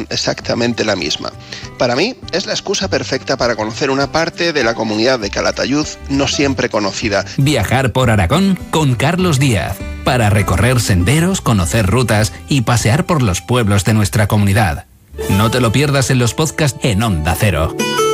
exactamente la misma. Para mí, es la excusa perfecta para conocer una parte de la comunidad de Calatayud no siempre conocida. Viajar por Aragón con Carlos Díaz, para recorrer senderos, conocer rutas y pasear por los pueblos de nuestra comunidad. No te lo pierdas en los podcasts en Onda Cero.